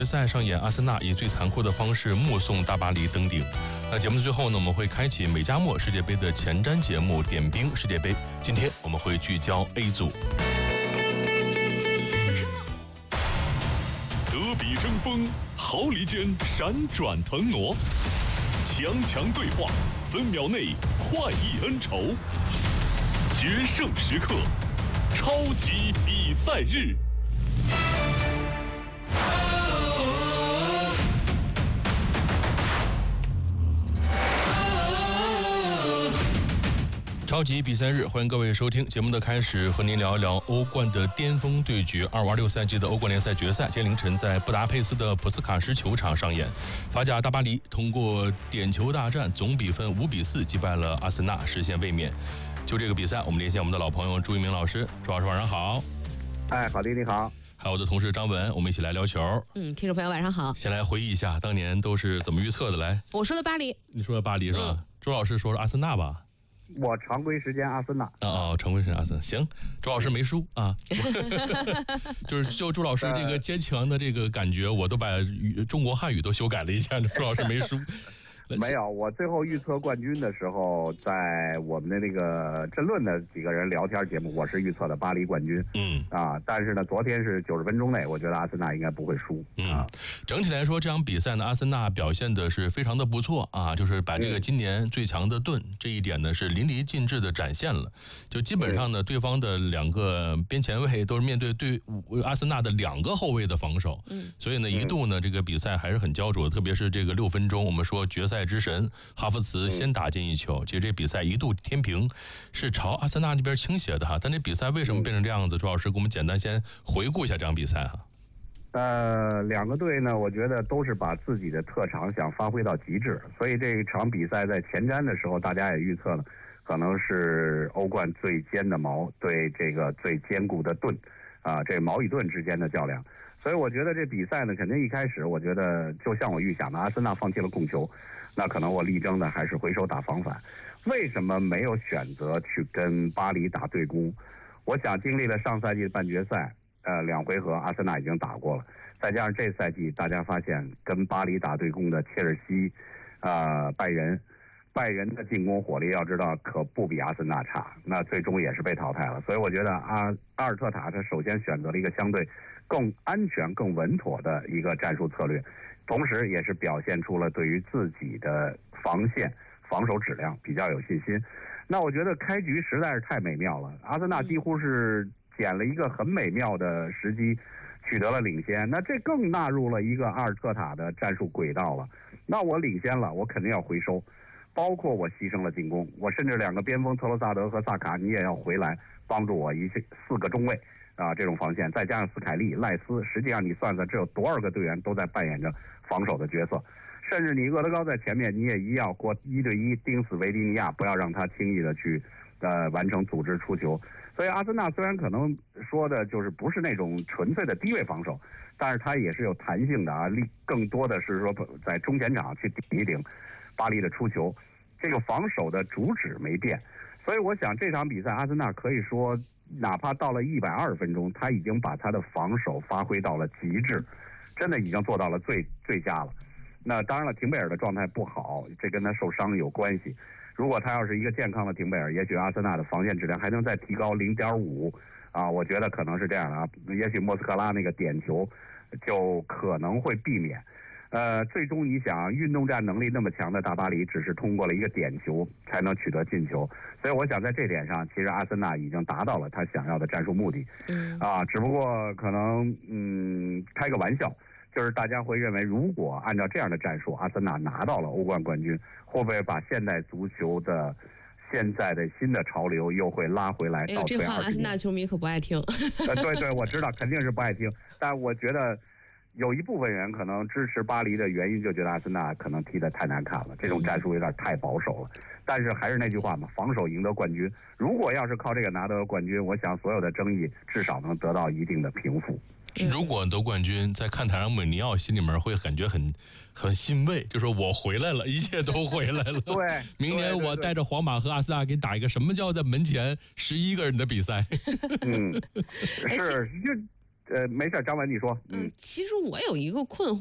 决赛上演，阿森纳以最残酷的方式目送大巴黎登顶。那节目的最后呢，我们会开启美加墨世界杯的前瞻节目点兵世界杯。今天我们会聚焦 A 组。 德比争锋，毫厘间闪转腾挪，强强对话，分秒内快意恩仇，决胜时刻，超级比赛日。 超级比赛日，欢迎各位收听节目的开始，和您聊一聊欧冠的巅峰对决。25-26赛季的欧冠联赛决赛，今天凌晨在布达佩斯的普斯卡什球场上演。法甲大巴黎通过点球大战，总比分5-4击败了阿森纳，实现卫冕。就这个比赛，我们连线我们的老朋友朱一鸣老师。朱老师晚上好。 好的，你好。 还有我的同事张文，我们一起来聊球。 听众朋友晚上好。 先来回忆一下当年都是怎么预测的来。 我说的巴黎， 你说的巴黎是吧？朱老师说是阿森纳吧？ 我常规时间阿森纳。 常规时间阿森纳。行，朱老师没输啊。就朱老师这个坚强的这个感觉，我都把中国汉语都修改了一下。朱老师没输。 没有，我最后预测冠军的时候，在我们的那个争论的几个人聊天节目，我是预测的巴黎冠军。但是呢，昨天是90分钟内，我觉得阿森纳应该不会输。 整体来说，这场比赛呢，阿森纳表现的是非常的不错啊，就是把这个今年最强的盾这一点呢是淋漓尽致的展现了。就基本上呢，对方的两个边前卫都是面对阿森纳的2个后卫的防守。所以呢，一度呢这个比赛还是很焦灼，特别是这个6分钟，我们说决赛之神哈弗茨先打进一球，其实这比赛一度天平是朝阿森纳那边倾斜的哈。但这比赛为什么变成这样子？朱老师给我们简单先回顾一下这场比赛哈。 两个队呢，我觉得都是把自己的特长想发挥到极致，所以这一场比赛在前瞻的时候，大家也预测了，可能是欧冠最尖的矛对这个最坚固的盾，这矛与盾之间的较量。所以我觉得这比赛呢，肯定一开始我觉得就像我预想的，阿森纳放弃了控球，那可能我力争的还是回手打防反。为什么没有选择去跟巴黎打对攻？我想经历了上赛季的半决赛，2回合阿森纳已经打过了，再加上这赛季大家发现跟巴黎打对攻的切尔西、拜仁的进攻火力，要知道可不比阿森纳差，那最终也是被淘汰了。所以我觉得阿尔特塔他首先选择了一个相对更安全、更稳妥的一个战术策略，同时也是表现出了对于自己的防线、防守质量比较有信心。那我觉得开局实在是太美妙了，阿森纳几乎是捡了一个很美妙的时机，取得了领先。那这更纳入了一个阿尔特塔的战术轨道了。那我领先了，我肯定要回收，包括我牺牲了进攻，我甚至2个边锋特罗萨德和萨卡，你也要回来帮助我4个中卫这种防线，再加上斯凯利、赖斯，实际上你算算，这有多少个队员都在扮演着防守的角色。甚至你厄德高在前面，你也一样过1对1盯死维迪尼亚，不要让他轻易的去完成组织出球。所以阿森纳虽然可能说的就是不是那种纯粹的低位防守，但是他也是有弹性的更多的是说在中前场去顶一顶巴黎的出球，这个防守的主旨没变。所以我想这场比赛阿森纳可以说哪怕到了120分钟，他已经把他的防守发挥到了极致，真的已经做到了最佳了。那当然了，廷贝尔的状态不好，这跟他受伤有关系。如果他要是一个健康的廷贝尔，也许阿森纳的防线质量还能再提高0.5我觉得可能是这样的也许莫斯科拉那个点球就可能会避免。最终你想，运动战能力那么强的大巴黎，只是通过了一个点球才能取得进球，所以我想在这点上，其实阿森纳已经达到了他想要的战术目的。只不过可能开个玩笑，就是大家会认为，如果按照这样的战术，阿森纳拿到了欧冠冠军，会不会把现代足球的现在的新的潮流又会拉回来？ 这话阿森纳球迷可不爱听。 对，我知道肯定是不爱听，但我觉得有一部分人可能支持巴黎的原因，就觉得阿森纳可能踢得太难看了，这种战术有点太保守了。但是还是那句话嘛，防守赢得冠军。如果要是靠这个拿得冠军，我想所有的争议至少能得到一定的平复。 如果得冠军，在看台上姆尼奥心里面会感觉很欣慰，就说我回来了，一切都回来了。 对， 明年我带着皇马和阿森纳给你打一个什么叫在门前11个人的比赛。 是就没事，张文你说。 其实我有一个困惑。